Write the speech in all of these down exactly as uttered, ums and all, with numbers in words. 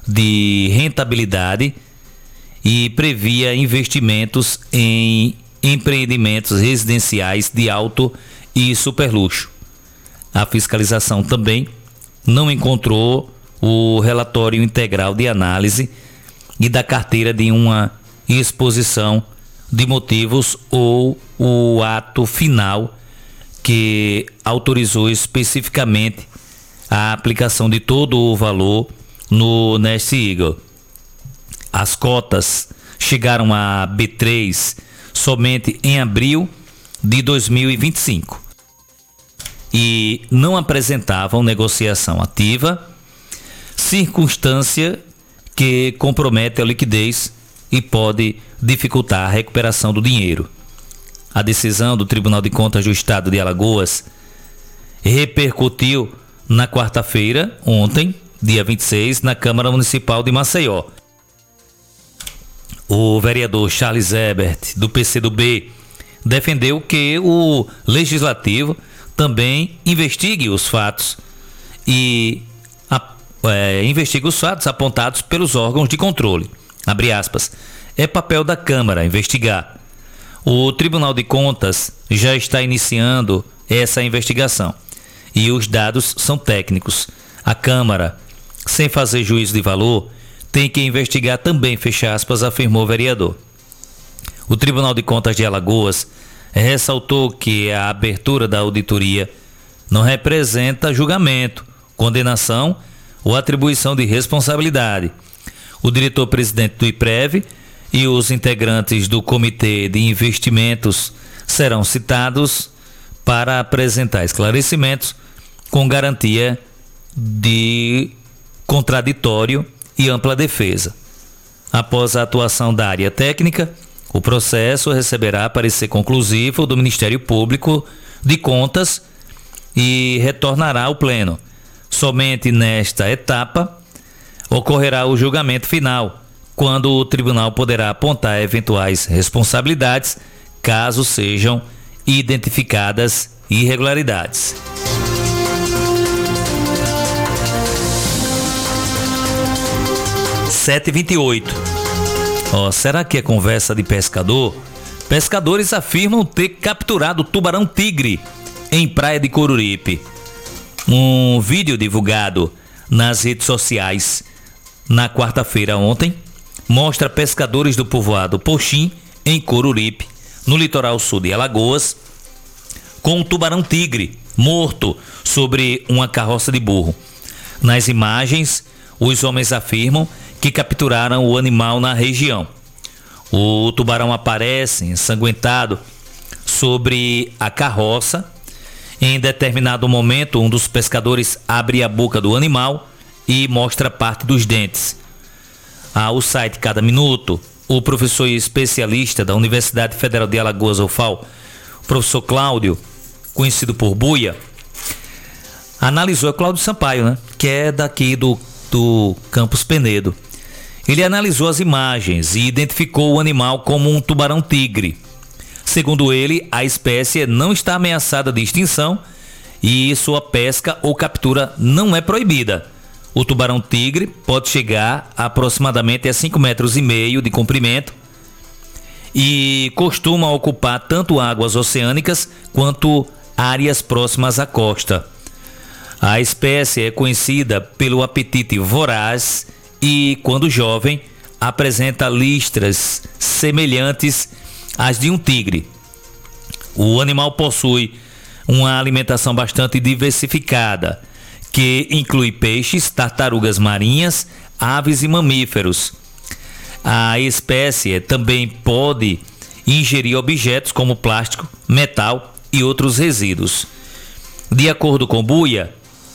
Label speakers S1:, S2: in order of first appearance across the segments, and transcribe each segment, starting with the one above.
S1: de rentabilidade e previa investimentos em empreendimentos residenciais de alto e superluxo. A fiscalização também não encontrou o relatório integral de análise e da carteira de uma exposição de motivos ou o ato final que autorizou especificamente a aplicação de todo o valor no Nest Eagle. As cotas chegaram a B três somente em abril de dois mil e vinte e cinco e não apresentavam negociação ativa, circunstância que compromete a liquidez e pode dificultar a recuperação do dinheiro. A decisão do Tribunal de Contas do Estado de Alagoas repercutiu na quarta-feira, ontem, dia vinte e seis, na Câmara Municipal de Maceió. O vereador Charles Ebert, do P C do B, defendeu que o Legislativo também investigue os fatos e é, investigue os fatos apontados pelos órgãos de controle. Abre aspas. É papel da Câmara investigar. O Tribunal de Contas já está iniciando essa investigação e os dados são técnicos. A Câmara, sem fazer juízo de valor, tem que investigar também, fecha aspas, afirmou o vereador. O Tribunal de Contas de Alagoas ressaltou que a abertura da auditoria não representa julgamento, condenação ou atribuição de responsabilidade. O diretor-presidente do IPREV e os integrantes do Comitê de Investimentos serão citados para apresentar esclarecimentos com garantia de contraditório e ampla defesa. Após a atuação da área técnica, o processo receberá parecer conclusivo do Ministério Público de Contas e retornará ao Pleno. Somente nesta etapa ocorrerá o julgamento final, quando o tribunal poderá apontar eventuais responsabilidades, caso sejam identificadas irregularidades. sete e vinte e oito. Oh, será que é conversa de pescador? Pescadores afirmam ter capturado tubarão-tigre em praia de Coruripe. Um vídeo divulgado nas redes sociais na quarta-feira ontem mostra pescadores do povoado Poxim, em Coruripe, no litoral sul de Alagoas, com um tubarão-tigre morto sobre uma carroça de burro. Nas imagens, os homens afirmam que capturaram o animal na região. O tubarão aparece ensanguentado sobre a carroça. Em determinado momento, um dos pescadores abre a boca do animal e mostra parte dos dentes. Ao site Cada Minuto, o professor e especialista da Universidade Federal de Alagoas, U F A L, o professor Cláudio, conhecido por Buia, analisou, é Cláudio Sampaio, né? Que é daqui do, do Campus Penedo. Ele analisou as imagens e identificou o animal como um tubarão-tigre. Segundo ele, a espécie não está ameaçada de extinção e sua pesca ou captura não é proibida. O tubarão-tigre pode chegar a aproximadamente a cinco metros e meio de comprimento e costuma ocupar tanto águas oceânicas quanto áreas próximas à costa. A espécie é conhecida pelo apetite voraz e, quando jovem, apresenta listras semelhantes às de um tigre. O animal possui uma alimentação bastante diversificada, que inclui peixes, tartarugas marinhas, aves e mamíferos. A espécie também pode ingerir objetos como plástico, metal e outros resíduos. De acordo com Buia,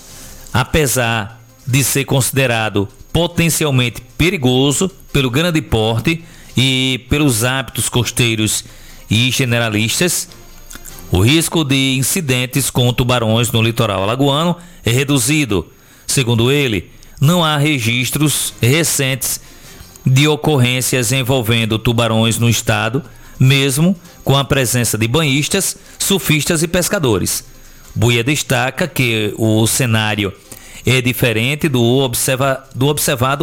S1: apesar de ser considerado potencialmente perigoso pelo grande porte e pelos hábitos costeiros e generalistas, o risco de incidentes com tubarões no litoral alagoano é reduzido. Segundo ele, não há registros recentes de ocorrências envolvendo tubarões no estado, mesmo com a presença de banhistas, surfistas e pescadores. Buia destaca que o cenário é diferente do, observa, do observado